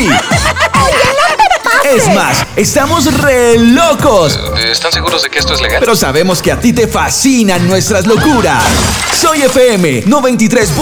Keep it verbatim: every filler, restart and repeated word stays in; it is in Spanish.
sí. Es más, estamos re locos. ¿Están seguros de que esto es legal? Pero sabemos que a ti te fascinan nuestras locuras. Soy F M noventa y tres.